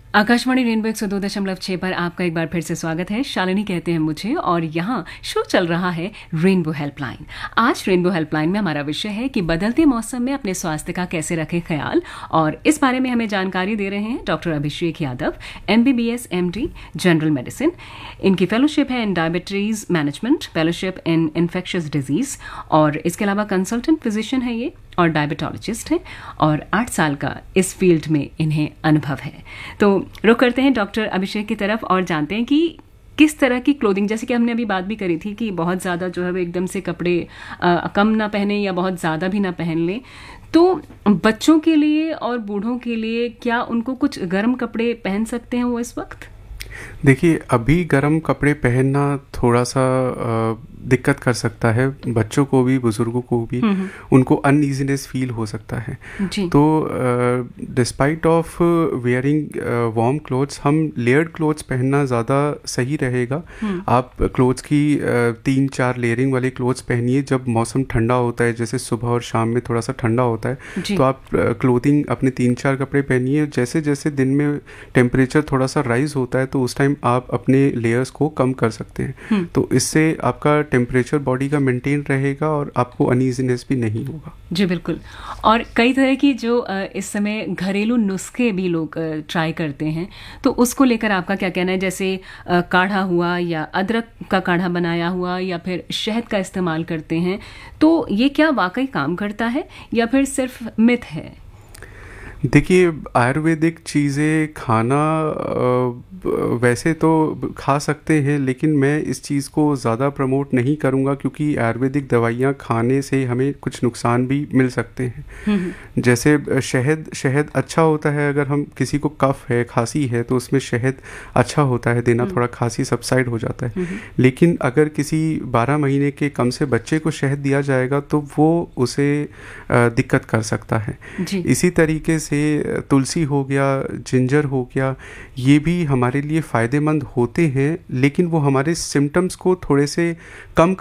Akashvani rainbow 102.6 पर आपका एक बार फिर से स्वागत है। शालिनी कहते हैं मुझे और यहाँ शो चल रहा है रेनबो हेल्पलाइन। आज रेनबो हेल्पलाइन में हमारा विषय है कि बदलते मौसम में अपने स्वास्थ्य का कैसे रखें ख्याल, और इस बारे में हमें जानकारी दे रहे हैं doctor Abhishek Yadav, MBBS MD general medicine. इनकी फेलोशिप है in diabetes management, fellowship in infectious disease, और इसके अलावा कंसल्टेंट फिजिशियन है ये और डायबिटोलॉजिस्ट हैं, और 8 साल का इस फील्ड में इन्हें अनुभव है। तो रुक करते हैं डॉक्टर अभिषेक की तरफ और जानते हैं कि किस तरह की क्लोथिंग, जैसे कि हमने अभी बात भी करी थी कि बहुत ज़्यादा जो है वो एकदम से कपड़े कम ना पहने या बहुत ज़्यादा भी ना पहन लें, तो बच्चों के लिए और बूढ़ों के लिए क्या उनको कुछ गर्म कपड़े पहन सकते हैं वो इस वक्त? देखिए, अभी गर्म कपड़े पहनना थोड़ा सा दिक्कत कर सकता है, बच्चों को भी बुज़ुर्गों को भी। उनको अनईजीनेस फील हो सकता है। तो despite of wearing warm clothes, हम लेयर्ड क्लोथ्स पहनना ज़्यादा सही रहेगा। आप क्लोथ्स की 3-4 लेयरिंग वाले क्लोथ्स पहनिए जब मौसम ठंडा होता है, जैसे सुबह और शाम में थोड़ा सा ठंडा होता है, तो आप क्लोथिंग अपने 3-4 कपड़े पहनिए। जैसे जैसे दिन में टेम्परेचर थोड़ा सा राइज होता है तो उस टाइम आप अपने लेयर्स को कम कर सकते हैं। तो इससे आपका टेम्परेचर बॉडी का मेंटेन रहेगा और आपको अनईजीनेस भी नहीं होगा। जी बिल्कुल। और कई तरह की जो इस समय घरेलू नुस्खे भी लोग ट्राई करते हैं, तो उसको लेकर आपका क्या कहना है? जैसे काढ़ा हुआ या अदरक का काढ़ा बनाया हुआ या फिर शहद का इस्तेमाल करते हैं, तो ये क्या वाकई काम करता है या फिर सिर्फ मिथ है? देखिए, आयुर्वेदिक चीज़ें खाना वैसे तो खा सकते हैं, लेकिन मैं इस चीज़ को ज़्यादा प्रमोट नहीं करूँगा क्योंकि आयुर्वेदिक दवाइयाँ खाने से हमें कुछ नुकसान भी मिल सकते हैं। जैसे शहद अच्छा होता है, अगर हम किसी को कफ है, खांसी है, तो उसमें शहद अच्छा होता है देना, थोड़ा खांसी सबसाइड हो जाता है। लेकिन अगर किसी 12 महीने के कम से बच्चे को शहद दिया जाएगा तो वो उसे दिक्कत कर सकता है। इसी तरीके से तुलसी हो गया, जिंजर हो गया, ये भी हमारे लिए फ़ायदेमंद होते हैं, लेकिन वो हमारे सिम्टम्स को थोड़े से कम